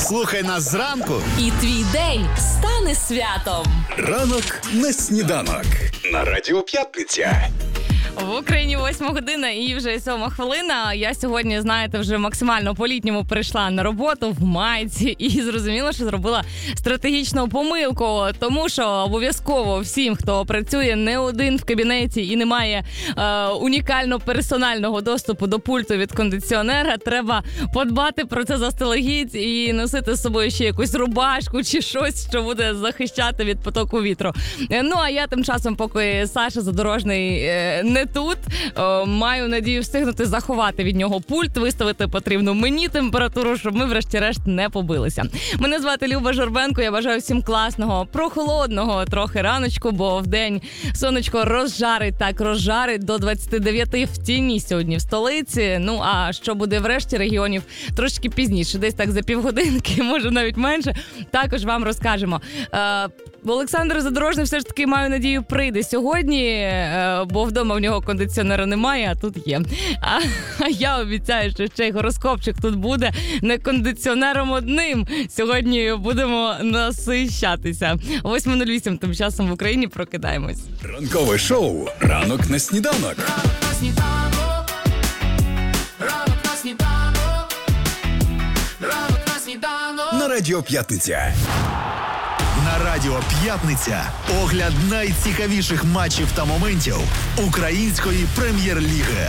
Слухай нас зранку. І твій день стане святом. Ранок на сніданок. На Радіо П'ятниця. В Україні 8 година і вже 7 хвилина. Я сьогодні, знаєте, вже максимально по-літньому прийшла на роботу в майці і зрозуміла, що зробила стратегічну помилку. Тому що обов'язково всім, хто працює не один в кабінеті і не має унікально персонального доступу до пульту від кондиціонера, треба подбати про це заздалегідь і носити з собою ще якусь рубашку чи щось, що буде захищати від потоку вітру. Ну, а я тим часом, поки Саша Задорожний не тут, маю надію встигнути заховати від нього пульт, виставити потрібну мені температуру, щоб ми врешті-решт не побилися. Мене звати Люба Журбенко, я бажаю всім класного, прохолодного трохи раночку, бо вдень сонечко розжарить до 29 в тіні сьогодні в столиці. Ну, а що буде в решті регіонів трошки пізніше, десь так за півгодинки, може навіть менше, також вам розкажемо. Олександр Задорожний все ж таки, маю надію, прийде сьогодні, бо вдома в нього кондиціонера немає, а тут є. А я обіцяю, що ще й гороскопчик тут буде не кондиціонером одним. Сьогодні будемо насищатися. 8:08 тим часом в Україні прокидаємось. Ранкове шоу «Ранок на сніданок». На Радіо П'ятниця. На Радіо П'ятниця огляд найцікавіших матчів та моментів української прем'єр-ліги.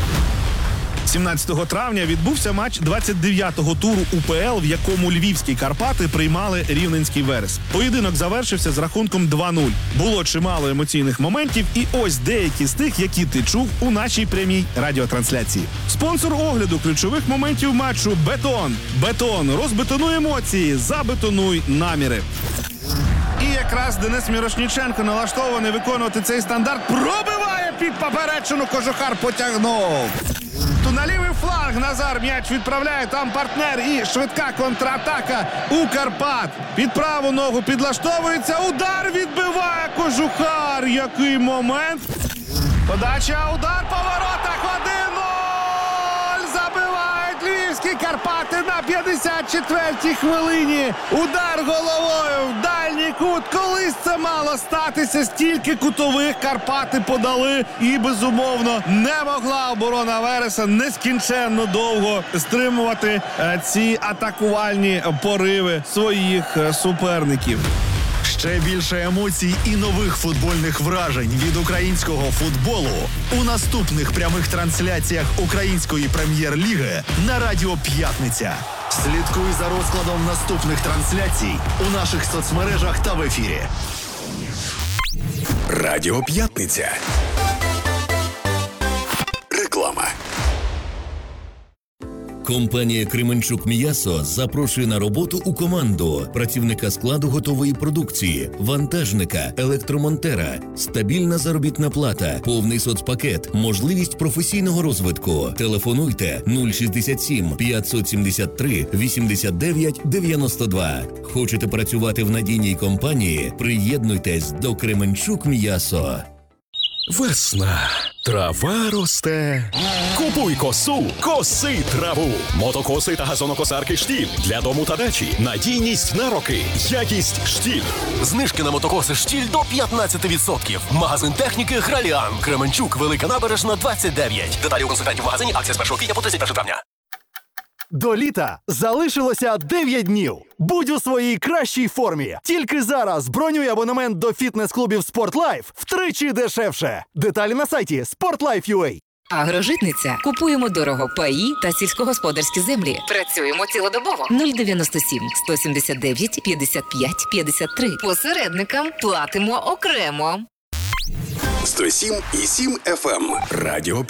17 травня відбувся матч 29-го туру УПЛ, в якому львівські Карпати приймали рівненський Верес. Поєдинок завершився з рахунком 2-0. Було чимало емоційних моментів, і ось деякі з тих, які ти чув у нашій прямій радіотрансляції. Спонсор огляду ключових моментів матчу «Бетон». «Бетон». Розбетонуй емоції, забетонуй наміри. І якраз Денис Мірошніченко, налаштований виконувати цей стандарт, пробиває під поперечину, Кожухар потягнув. То на лівий фланг Назар м'яч відправляє, там партнер і швидка контратака у Карпат. Під праву ногу підлаштовується, удар відбиває Кожухар. Який момент. Подача, удар по воротах, 1-0. Забивають львівські Карпати на 54-й хвилині. Удар головою в дальній кут. Колись це мало статися, стільки кутових Карпати подали. І, безумовно, не могла оборона Вереса нескінченно довго стримувати ці атакувальні пориви своїх суперників. Ще більше емоцій і нових футбольних вражень від українського футболу у наступних прямих трансляціях української прем'єр-ліги на Радіо П'ятниця. Слідкуй за розкладом наступних трансляцій у наших соцмережах та в ефірі. Радіо П'ятниця. Реклама. Компанія «Кременчук М'ясо» запрошує на роботу у команду працівника складу готової продукції, вантажника, електромонтера, стабільна заробітна плата, повний соцпакет, можливість професійного розвитку. Телефонуйте 067 573 89 92. Хочете працювати в надійній компанії? Приєднуйтесь до «Кременчук М'ясо». Весна. Трава росте. Купуй косу, коси траву. Мотокоси та газонокосарки «Штіль» для дому та дачі. Надійність на роки. Якість «Штіль». Знижки на мотокоси «Штіль» до 15%. Магазин техніки «Граліан». Кременчук, Велика Набережна, 29. Деталі у консультантів в магазині. Акція з 1 квітня по 31 травня. До літа залишилося 9 днів. Будь у своїй кращій формі. Тільки зараз бронюй абонемент до фітнес-клубів «Спортлайф» втричі дешевше. Деталі на сайті sportlife.ua. Агрожитниця. Купуємо дорого паї та сільськогосподарські землі. Працюємо цілодобово. 097 179 55 53. Посередникам платимо окремо. 107,7 FM. Радіо